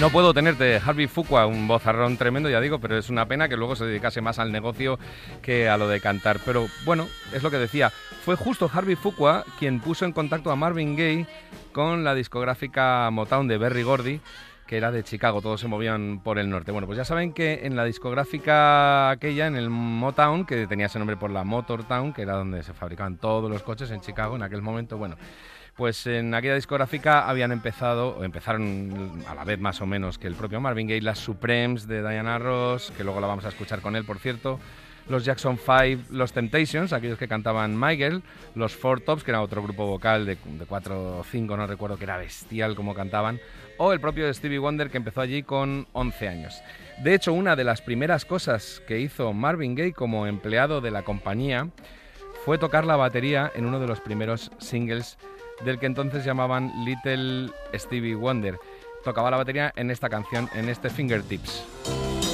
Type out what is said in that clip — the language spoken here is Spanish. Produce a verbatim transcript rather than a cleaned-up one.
no puedo tenerte, Herbie Fuqua, un vozarrón tremendo, ya digo, pero es una pena que luego se dedicase más al negocio que a lo de cantar. Pero bueno, es lo que decía, fue justo Herbie Fuqua quien puso en contacto a Marvin Gaye con la discográfica Motown de Berry Gordy, que era de Chicago, todos se movían por el norte. Bueno, pues ya saben que en la discográfica aquella, en el Motown, que tenía ese nombre por la Motor Town, que era donde se fabricaban todos los coches en Chicago en aquel momento, bueno, pues en aquella discográfica habían empezado, o empezaron a la vez más o menos que el propio Marvin Gaye, las Supremes de Diana Ross, que luego la vamos a escuchar con él, por cierto, los Jackson Five, los Temptations, aquellos que cantaban My Girl, los Four Tops, que era otro grupo vocal de, de cuatro o cinco, no recuerdo, que era bestial como cantaban, o el propio Stevie Wonder, que empezó allí con once años. De hecho, una de las primeras cosas que hizo Marvin Gaye como empleado de la compañía fue tocar la batería en uno de los primeros singles del que entonces llamaban Little Stevie Wonder. Tocaba la batería en esta canción, en este Fingertips.